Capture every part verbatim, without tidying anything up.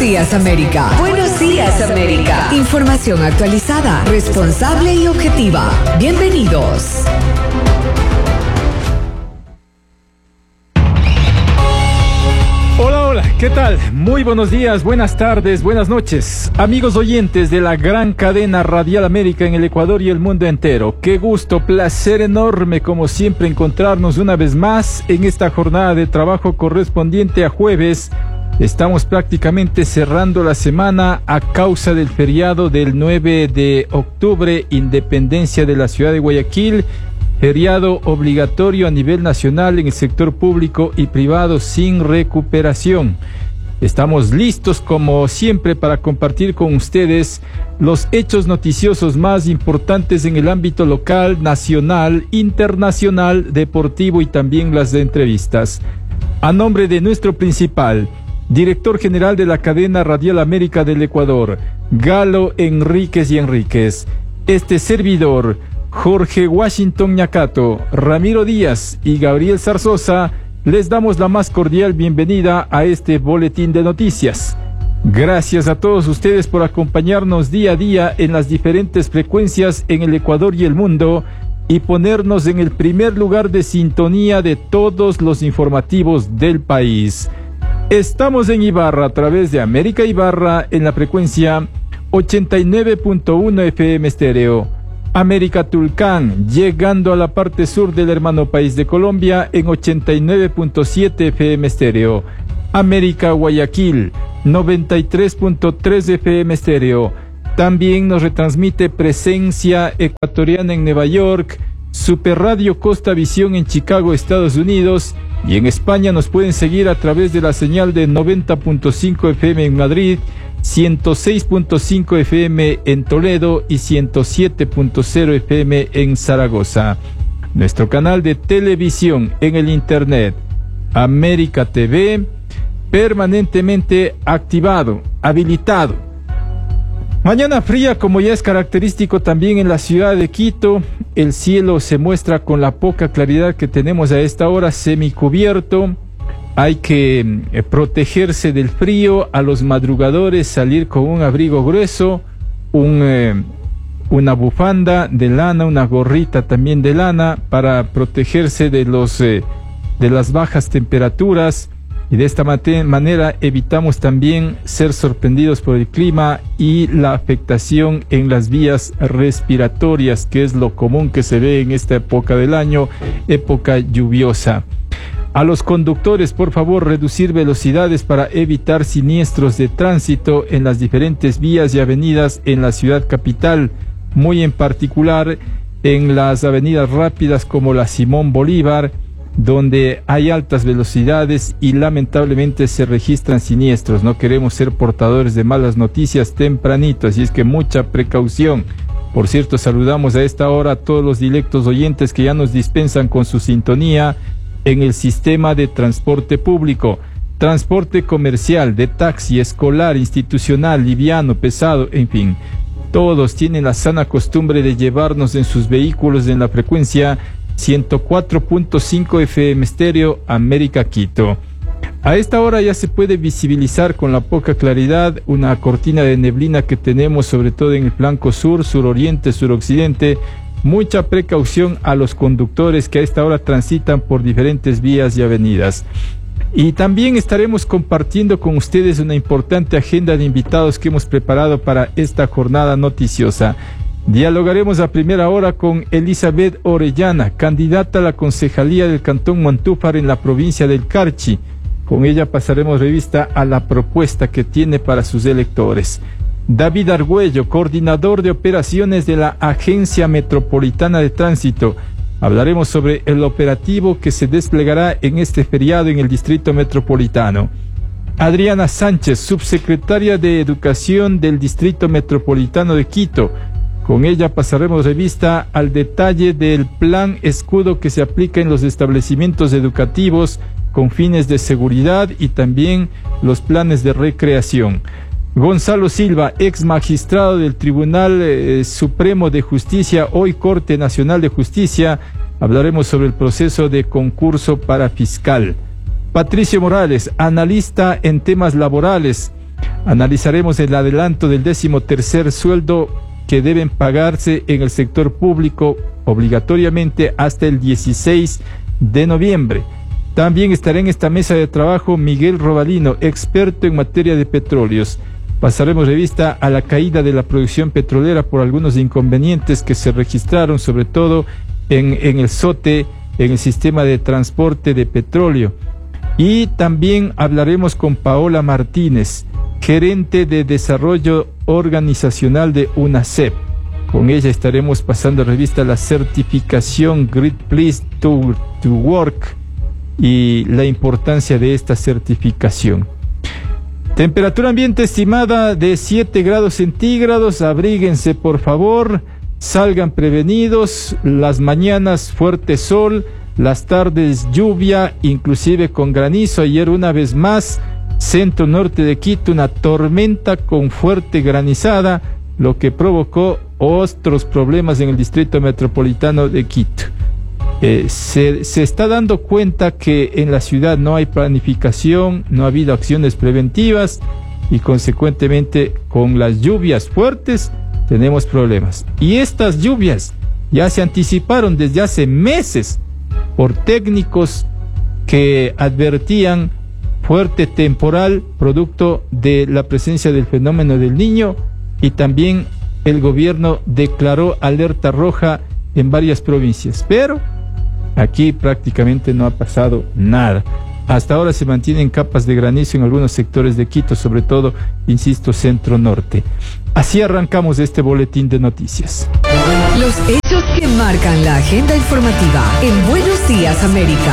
días, América. Buenos días, América. Información actualizada, responsable y objetiva. Bienvenidos. Hola, hola, ¿qué tal? Muy buenos días, buenas tardes, buenas noches. Amigos oyentes de la gran cadena Radial América en el Ecuador y el mundo entero. Qué gusto, placer enorme como siempre encontrarnos una vez más en esta jornada de trabajo correspondiente a jueves. Estamos prácticamente cerrando la semana a causa del feriado del nueve de octubre, independencia de la ciudad de Guayaquil. Feriado obligatorio a nivel nacional en el sector público y privado sin recuperación. Estamos listos como siempre para compartir con ustedes los hechos noticiosos más importantes en el ámbito local, nacional, internacional, deportivo y también las de entrevistas. A nombre de nuestro principal director general de la cadena Radial América del Ecuador, Galo Enríquez y Enríquez, este servidor, Jorge Washington Ñacato, Ramiro Díaz y Gabriel Zarzosa, les damos la más cordial bienvenida a este boletín de noticias. Gracias a todos ustedes por acompañarnos día a día en las diferentes frecuencias en el Ecuador y el mundo y ponernos en el primer lugar de sintonía de todos los informativos del país. Estamos en Ibarra a través de América Ibarra en la frecuencia ochenta y nueve punto uno F M estéreo. América Tulcán, llegando a la parte sur del hermano país de Colombia en ochenta y nueve punto siete F M estéreo. América Guayaquil, noventa y tres punto tres F M estéreo. También nos retransmite Presencia Ecuatoriana en Nueva York, Super Radio Costa Visión en Chicago, Estados Unidos, y en España nos pueden seguir a través de la señal de noventa punto cinco F M en Madrid, ciento seis punto cinco F M en Toledo y ciento siete punto cero F M en Zaragoza. Nuestro canal de televisión en el internet, América T V, permanentemente activado, habilitado. Mañana fría, como ya es característico también en la ciudad de Quito. El cielo se muestra con la poca claridad que tenemos a esta hora, semicubierto. Hay que eh, protegerse del frío, a los madrugadores salir con un abrigo grueso, un, eh, una bufanda de lana, una gorrita también de lana para protegerse de, los, eh, de las bajas temperaturas, y de esta mate- manera evitamos también ser sorprendidos por el clima y la afectación en las vías respiratorias, que es lo común que se ve en esta época del año, época lluviosa. A los conductores, por favor, reducir velocidades para evitar siniestros de tránsito en las diferentes vías y avenidas en la ciudad capital, muy en particular en las avenidas rápidas como la Simón Bolívar, donde hay altas velocidades y lamentablemente se registran siniestros. No queremos ser portadores de malas noticias tempranito, así es que mucha precaución. Por cierto, saludamos a esta hora a todos los directos oyentes que ya nos dispensan con su sintonía en el sistema de transporte público, transporte comercial, de taxi, escolar, institucional, liviano, pesado, en fin. Todos tienen la sana costumbre de llevarnos en sus vehículos en la frecuencia ciento cuatro punto cinco F M estéreo América Quito. A esta hora ya se puede visibilizar con la poca claridad una cortina de neblina que tenemos sobre todo en el flanco sur, suroriente, suroccidente. Mucha precaución a los conductores que a esta hora transitan por diferentes vías y avenidas. Y también estaremos compartiendo con ustedes una importante agenda de invitados que hemos preparado para esta jornada noticiosa. Dialogaremos a primera hora con Elizabeth Orellana, candidata a la concejalía del Cantón Montúfar en la provincia del Carchi. Con ella pasaremos revista a la propuesta que tiene para sus electores. David Argüello, coordinador de operaciones de la Agencia Metropolitana de Tránsito. Hablaremos sobre el operativo que se desplegará en este feriado en el Distrito Metropolitano. Adriana Sánchez, subsecretaria de Educación del Distrito Metropolitano de Quito. Con ella pasaremos revista al detalle del plan escudo que se aplica en los establecimientos educativos con fines de seguridad y también los planes de recreación. Gonzalo Silva, ex magistrado del Tribunal eh, Supremo de Justicia, hoy Corte Nacional de Justicia, hablaremos sobre el proceso de concurso para fiscal. Patricio Morales, analista en temas laborales. Analizaremos el adelanto del décimo tercer sueldo que deben pagarse en el sector público obligatoriamente hasta el dieciséis de noviembre. También estará en esta mesa de trabajo Miguel Robalino, experto en materia de petróleos. Pasaremos revista a la caída de la producción petrolera por algunos inconvenientes que se registraron, sobre todo en, en el SOTE, en el sistema de transporte de petróleo. Y también hablaremos con Paola Martínez, gerente de desarrollo organizacional de UNACEP. Con ella estaremos pasando revista a la certificación Great Place to, to Work y la importancia de esta certificación. Temperatura ambiente estimada de siete grados centígrados. Abríguense, por favor. Salgan prevenidos. Las mañanas fuerte sol, las tardes lluvia, inclusive con granizo. Ayer una vez más, centro norte de Quito, una tormenta con fuerte granizada, lo que provocó otros problemas en el distrito metropolitano de Quito. Eh, se, se está dando cuenta que en la ciudad no hay planificación, no ha habido acciones preventivas y consecuentemente con las lluvias fuertes tenemos problemas. Y estas lluvias ya se anticiparon desde hace meses por técnicos que advertían fuerte temporal producto de la presencia del fenómeno del Niño, y también el gobierno declaró alerta roja en varias provincias, pero aquí prácticamente no ha pasado nada. Hasta ahora se mantienen capas de granizo en algunos sectores de Quito, sobre todo, insisto, centro-norte. Así arrancamos este boletín de noticias. Los hechos que marcan la agenda informativa en Buenos Días, América.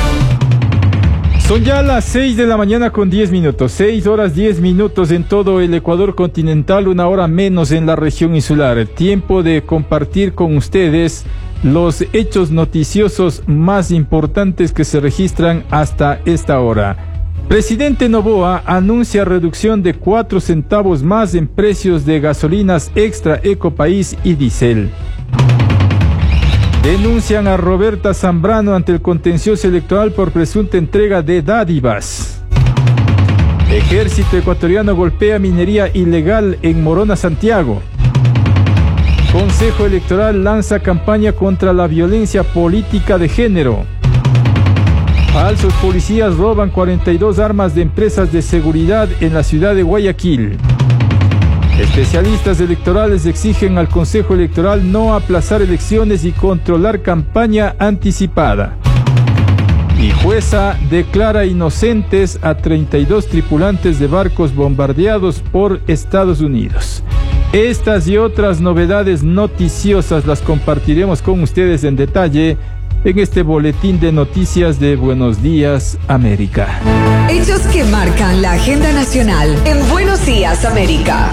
Son ya las seis de la mañana con diez minutos, seis horas diez minutos en todo el Ecuador continental, una hora menos en la región insular. Tiempo de compartir con ustedes los hechos noticiosos más importantes que se registran hasta esta hora. Presidente Noboa anuncia reducción de cuatro centavos más en precios de gasolinas extra Ecopaís y diésel. Denuncian a Roberta Zambrano ante el contencioso electoral por presunta entrega de dádivas. Ejército ecuatoriano golpea minería ilegal en Morona, Santiago. Consejo Electoral lanza campaña contra la violencia política de género. Falsos policías roban cuarenta y dos armas de empresas de seguridad en la ciudad de Guayaquil. Especialistas electorales exigen al Consejo Electoral no aplazar elecciones y controlar campaña anticipada. Y jueza declara inocentes a treinta y dos tripulantes de barcos bombardeados por Estados Unidos. Estas y otras novedades noticiosas las compartiremos con ustedes en detalle en este boletín de noticias de Buenos Días, América. Hechos que marcan la agenda nacional en Buenos Días, América.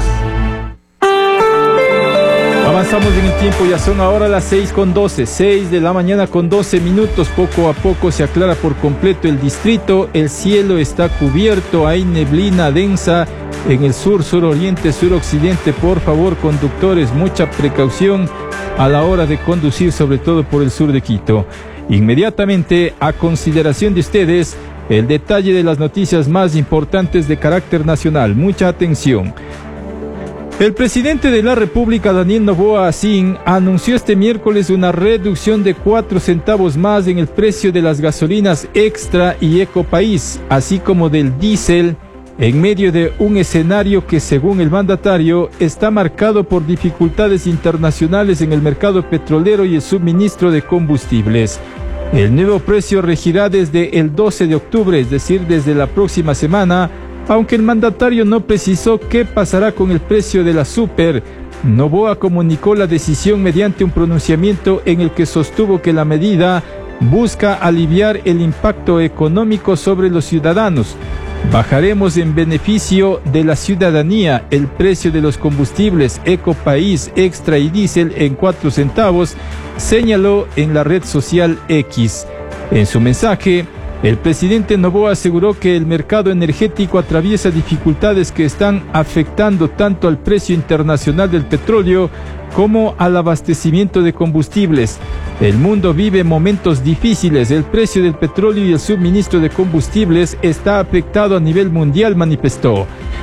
Avanzamos en el tiempo, ya son ahora las seis con doce, seis de la mañana con doce minutos. Poco a poco se aclara por completo el distrito, el cielo está cubierto, hay neblina densa en el sur, suroriente, suroccidente. Por favor, conductores, mucha precaución a la hora de conducir, sobre todo por el sur de Quito. Inmediatamente, a consideración de ustedes, el detalle de las noticias más importantes de carácter nacional. Mucha atención. El presidente de la República, Daniel Noboa Asín, anunció este miércoles una reducción de cuatro centavos más en el precio de las gasolinas Extra y Ecopaís, así como del diésel, en medio de un escenario que, según el mandatario, está marcado por dificultades internacionales en el mercado petrolero y el suministro de combustibles. El nuevo precio regirá desde el doce de octubre, es decir, desde la próxima semana. Aunque el mandatario no precisó qué pasará con el precio de la super, Noboa comunicó la decisión mediante un pronunciamiento en el que sostuvo que la medida busca aliviar el impacto económico sobre los ciudadanos. Bajaremos en beneficio de la ciudadanía el precio de los combustibles Ecopaís, Extra y Diésel en cuatro centavos, señaló en la red social X. En su mensaje, el presidente Noboa aseguró que el mercado energético atraviesa dificultades que están afectando tanto al precio internacional del petróleo como al abastecimiento de combustibles. El mundo vive momentos difíciles, el precio del petróleo y el suministro de combustibles está afectado a nivel mundial, manifestó.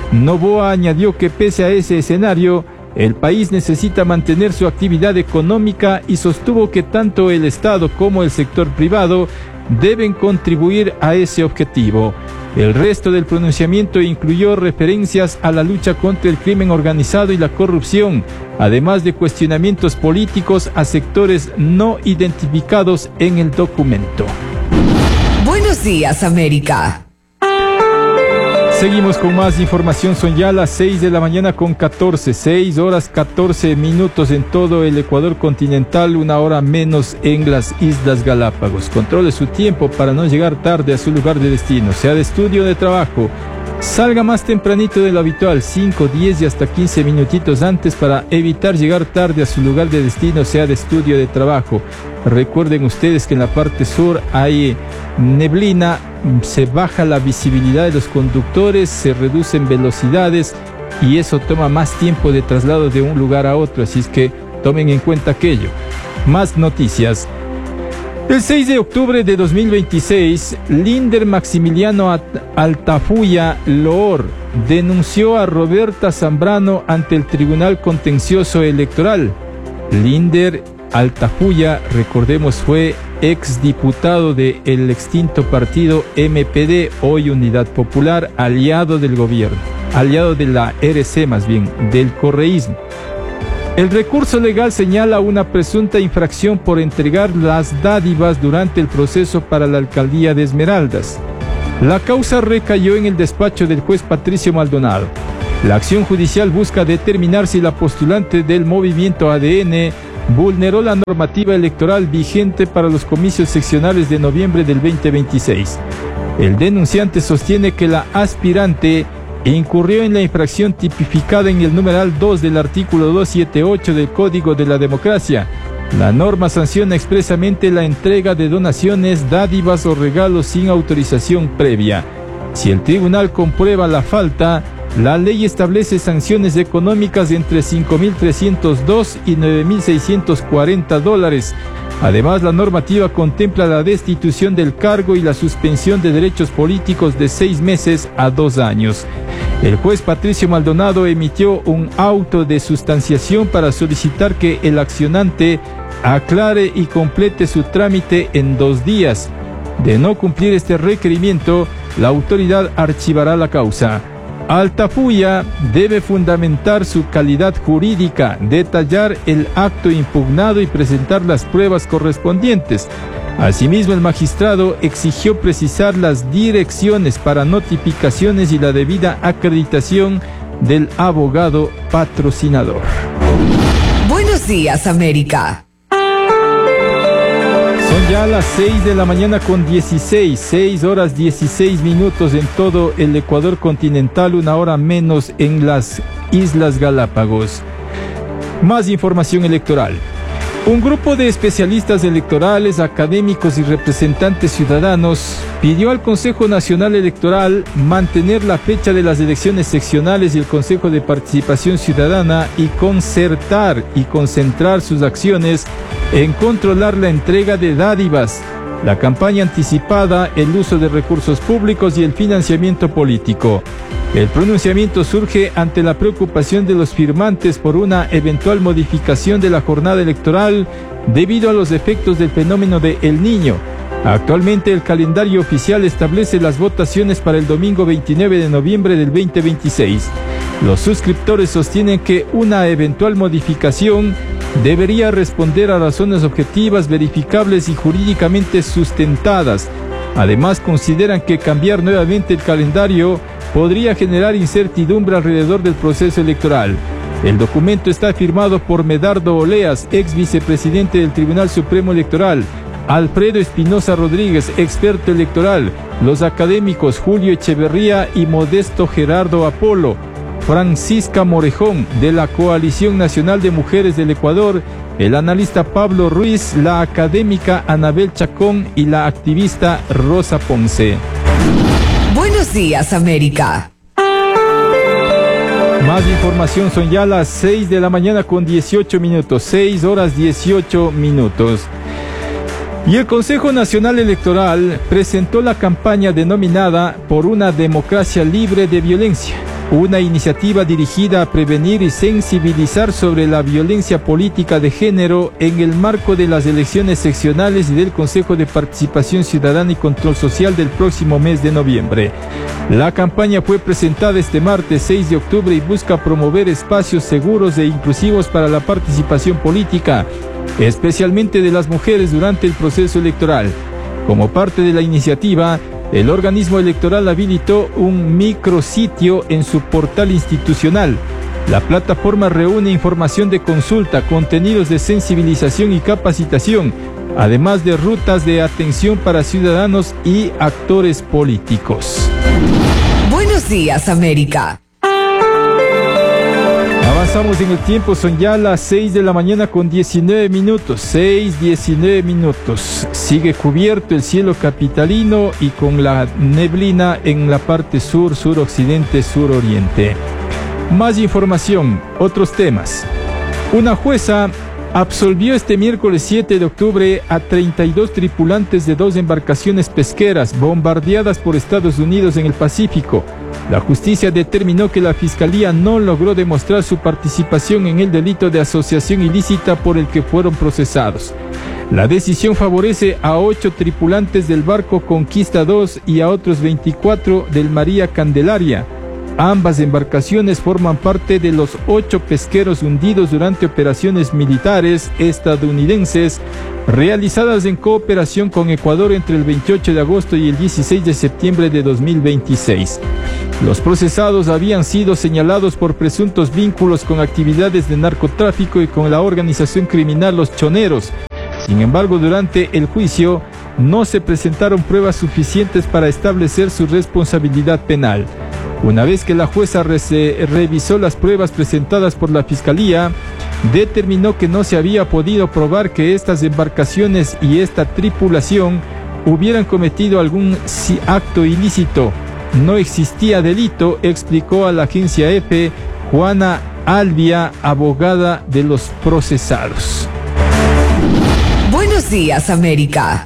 Noboa añadió que pese a ese escenario, el país necesita mantener su actividad económica y sostuvo que tanto el Estado como el sector privado deben contribuir a ese objetivo. El resto del pronunciamiento incluyó referencias a la lucha contra el crimen organizado y la corrupción, además de cuestionamientos políticos a sectores no identificados en el documento. Buenos días, América. Seguimos con más información, son ya las seis de la mañana con catorce, seis horas catorce minutos en todo el Ecuador continental, una hora menos en las Islas Galápagos. Controle su tiempo para no llegar tarde a su lugar de destino, sea de estudio o de trabajo. Salga más tempranito de lo habitual, cinco, diez y hasta quince minutitos antes para evitar llegar tarde a su lugar de destino, sea de estudio o de trabajo. Recuerden ustedes que en la parte sur hay neblina, se baja la visibilidad de los conductores, se reducen velocidades y eso toma más tiempo de traslado de un lugar a otro, así es que tomen en cuenta aquello. Más noticias. El seis de octubre de dos mil veintiséis, Linder Maximiliano Altafulla Loor denunció a Roberta Zambrano ante el Tribunal Contencioso Electoral. Linder Altafulla, recordemos, fue exdiputado del extinto partido M P D, hoy Unidad Popular, aliado del gobierno, aliado de la R C más bien, del correísmo. El recurso legal señala una presunta infracción por entregar las dádivas durante el proceso para la alcaldía de Esmeraldas. La causa recayó en el despacho del juez Patricio Maldonado. La acción judicial busca determinar si la postulante del movimiento A D N vulneró la normativa electoral vigente para los comicios seccionales de noviembre del veinte veintiséis. El denunciante sostiene que la aspirante incurrió en la infracción tipificada en el numeral dos del artículo doscientos setenta y ocho del Código de la Democracia. La norma sanciona expresamente la entrega de donaciones, dádivas o regalos sin autorización previa. Si el tribunal comprueba la falta, la ley establece sanciones económicas entre cinco mil trescientos dos y nueve mil seiscientos cuarenta dólares. Además, la normativa contempla la destitución del cargo y la suspensión de derechos políticos de seis meses a dos años. El juez Patricio Maldonado emitió un auto de sustanciación para solicitar que el accionante aclare y complete su trámite en dos días. De no cumplir este requerimiento, la autoridad archivará la causa. Altafulla debe fundamentar su calidad jurídica, detallar el acto impugnado y presentar las pruebas correspondientes. Asimismo, el magistrado exigió precisar las direcciones para notificaciones y la debida acreditación del abogado patrocinador. Buenos días, América. Son ya las seis de la mañana con dieciséis, seis horas dieciséis minutos en todo el Ecuador continental, una hora menos en las Islas Galápagos. Más información electoral. Un grupo de especialistas electorales, académicos y representantes ciudadanos pidió al Consejo Nacional Electoral mantener la fecha de las elecciones seccionales y el Consejo de Participación Ciudadana y concertar y concentrar sus acciones en controlar la entrega de dádivas, la campaña anticipada, el uso de recursos públicos y el financiamiento político. El pronunciamiento surge ante la preocupación de los firmantes por una eventual modificación de la jornada electoral debido a los efectos del fenómeno de El Niño. Actualmente el calendario oficial establece las votaciones para el domingo veintinueve de noviembre del veinte veintiséis. Los suscriptores sostienen que una eventual modificación debería responder a razones objetivas, verificables y jurídicamente sustentadas. Además, consideran que cambiar nuevamente el calendario podría generar incertidumbre alrededor del proceso electoral. El documento está firmado por Medardo Oleas, ex vicepresidente del Tribunal Supremo Electoral, Alfredo Espinosa Rodríguez, experto electoral, los académicos Julio Echeverría y Modesto Gerardo Apolo, Francisca Morejón, de la Coalición Nacional de Mujeres del Ecuador, el analista Pablo Ruiz, la académica Anabel Chacón y la activista Rosa Ponce. Buenos días, América. Más información, son ya las seis de la mañana con dieciocho minutos, seis horas dieciocho minutos. Y el Consejo Nacional Electoral presentó la campaña denominada Por una democracia libre de violencia, una iniciativa dirigida a prevenir y sensibilizar sobre la violencia política de género en el marco de las elecciones seccionales y del Consejo de Participación Ciudadana y Control Social del próximo mes de noviembre. La campaña fue presentada este martes seis de octubre y busca promover espacios seguros e inclusivos para la participación política, especialmente de las mujeres durante el proceso electoral. Como parte de la iniciativa, el organismo electoral habilitó un micrositio en su portal institucional. La plataforma reúne información de consulta, contenidos de sensibilización y capacitación, además de rutas de atención para ciudadanos y actores políticos. Buenos días, América. Avanzamos en el tiempo, son ya las seis de la mañana con diecinueve minutos, seis, diecinueve minutos. Sigue cubierto el cielo capitalino y con la neblina en la parte sur, suroccidente, suroriente. Más información, otros temas. Una jueza absolvió este miércoles siete de octubre a treinta y dos tripulantes de dos embarcaciones pesqueras bombardeadas por Estados Unidos en el Pacífico. La justicia determinó que la Fiscalía no logró demostrar su participación en el delito de asociación ilícita por el que fueron procesados. La decisión favorece a ocho tripulantes del barco Conquista dos y a otros veinticuatro del María Candelaria. Ambas embarcaciones forman parte de los ocho pesqueros hundidos durante operaciones militares estadounidenses realizadas en cooperación con Ecuador entre el veintiocho de agosto y el dieciséis de septiembre de dos mil veintiséis. Los procesados habían sido señalados por presuntos vínculos con actividades de narcotráfico y con la organización criminal Los Choneros. Sin embargo, durante el juicio no se presentaron pruebas suficientes para establecer su responsabilidad penal. Una vez que la jueza re- revisó las pruebas presentadas por la Fiscalía, determinó que no se había podido probar que estas embarcaciones y esta tripulación hubieran cometido algún acto ilícito. No existía delito, explicó a la agencia EFE Juana Albia, abogada de los procesados. Buenos días, América.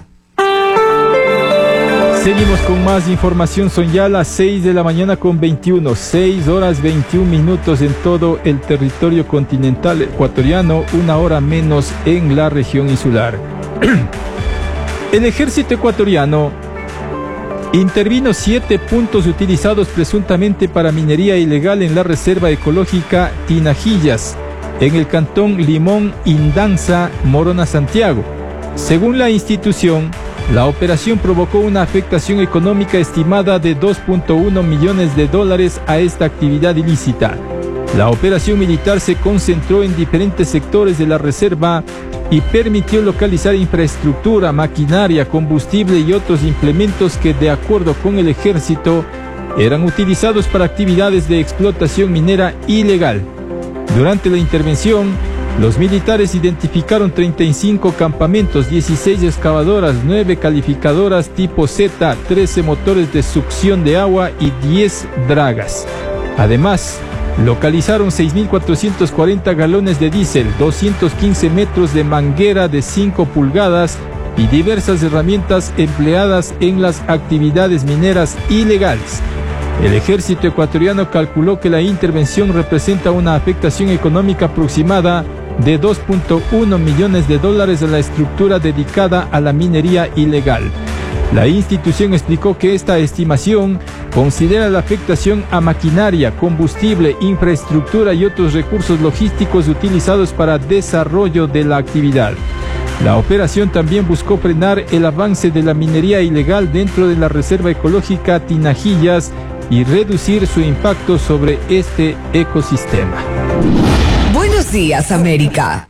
Seguimos con más información, son ya las seis de la mañana con veintiuno, seis horas veintiún minutos en todo el territorio continental ecuatoriano, una hora menos en la región insular. El ejército ecuatoriano intervino siete puntos utilizados presuntamente para minería ilegal en la reserva ecológica Tinajillas, en el cantón Limón, Indanza, Morona, Santiago. Según la institución, la operación provocó una afectación económica estimada de dos punto uno millones de dólares a esta actividad ilícita. La operación militar se concentró en diferentes sectores de la reserva y permitió localizar infraestructura, maquinaria, combustible y otros implementos que, de acuerdo con el ejército, eran utilizados para actividades de explotación minera ilegal. Durante la intervención, los militares identificaron treinta y cinco campamentos, dieciséis excavadoras, nueve calificadoras tipo Z, trece motores de succión de agua y diez dragas. Además, localizaron seis mil cuatrocientos cuarenta galones de diésel, doscientos quince metros de manguera de cinco pulgadas y diversas herramientas empleadas en las actividades mineras ilegales. El ejército ecuatoriano calculó que la intervención representa una afectación económica aproximada de dos punto uno millones de dólares a la estructura dedicada a la minería ilegal. La institución explicó que esta estimación considera la afectación a maquinaria, combustible, infraestructura y otros recursos logísticos utilizados para desarrollo de la actividad. La operación también buscó frenar el avance de la minería ilegal dentro de la reserva ecológica Tinajillas y reducir su impacto sobre este ecosistema. Buenos días, América.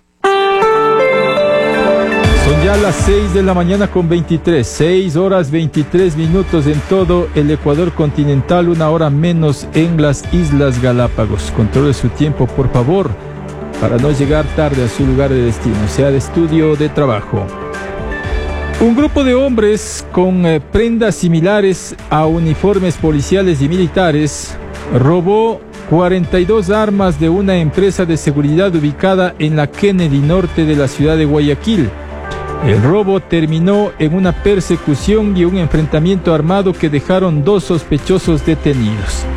Son ya las seis de la mañana con veintitrés, seis horas veintitrés minutos en todo el Ecuador continental, una hora menos en las Islas Galápagos. Controle su tiempo, por favor, para no llegar tarde a su lugar de destino, sea de estudio o de trabajo. Un grupo de hombres con eh, prendas similares a uniformes policiales y militares robó cuarenta y dos armas de una empresa de seguridad ubicada en la Kennedy Norte de la ciudad de Guayaquil. El robo terminó en una persecución y un enfrentamiento armado que dejaron dos sospechosos detenidos.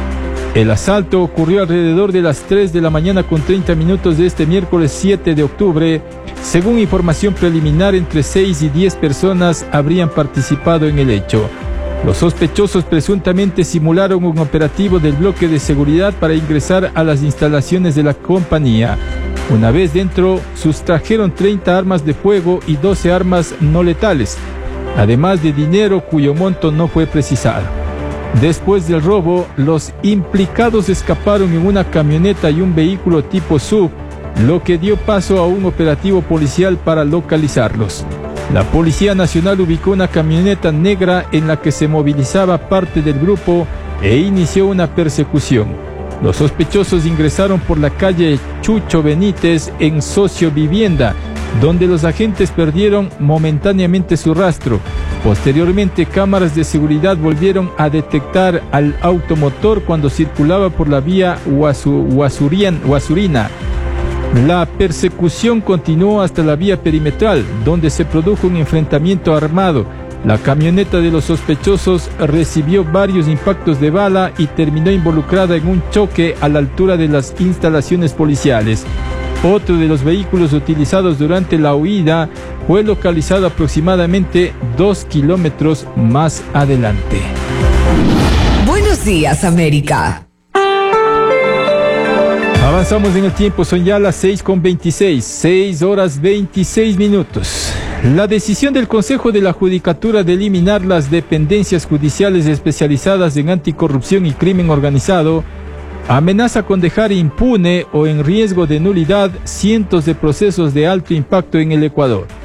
El asalto ocurrió alrededor de las tres de la mañana con treinta minutos de este miércoles siete de octubre. Según información preliminar, entre seis y diez personas habrían participado en el hecho. Los sospechosos presuntamente simularon un operativo del bloque de seguridad para ingresar a las instalaciones de la compañía. Una vez dentro, sustrajeron treinta armas de fuego y doce armas no letales, además de dinero cuyo monto no fue precisado. Después del robo, los implicados escaparon en una camioneta y un vehículo tipo S U V, lo que dio paso a un operativo policial para localizarlos. La Policía Nacional ubicó una camioneta negra en la que se movilizaba parte del grupo e inició una persecución. Los sospechosos ingresaron por la calle Chucho Benítez en Sociovivienda, donde los agentes perdieron momentáneamente su rastro. Posteriormente, cámaras de seguridad volvieron a detectar al automotor cuando circulaba por la vía Huasu, Huasurian, Huasurina. La persecución continuó hasta la vía perimetral, donde se produjo un enfrentamiento armado. La camioneta de los sospechosos recibió varios impactos de bala y terminó involucrada en un choque a la altura de las instalaciones policiales. Otro de los vehículos utilizados durante la huida fue localizado aproximadamente dos kilómetros más adelante. Buenos días, América. Avanzamos en el tiempo, son ya las seis con veintiséis, seis horas veintiséis minutos. La decisión del Consejo de la Judicatura de eliminar las dependencias judiciales especializadas en anticorrupción y crimen organizado amenaza con dejar impune o en riesgo de nulidad cientos de procesos de alto impacto en el Ecuador.